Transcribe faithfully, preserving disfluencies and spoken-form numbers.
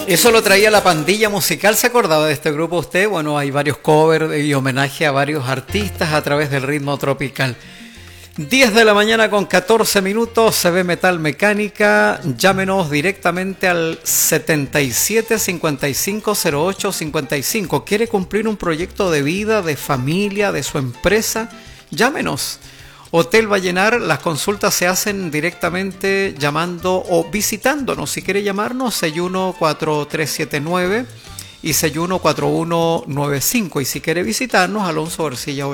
Eso lo traía la pandilla musical, ¿se acordaba de este grupo usted? Bueno, hay varios covers y homenaje a varios artistas a través del ritmo tropical. diez de la mañana con catorce minutos, C B Metal Mecánica. Llámenos directamente al setenta y siete cincuenta y cinco cero ocho cincuenta y cinco. ¿Quiere cumplir un proyecto de vida, de familia, de su empresa? Llámenos. Hotel Vallenar, las consultas se hacen directamente llamando o visitándonos. Si quiere llamarnos, seis uno cuatro tres siete nueve y seis uno cuatro uno nueve cinco. Y si quiere visitarnos, Alonso García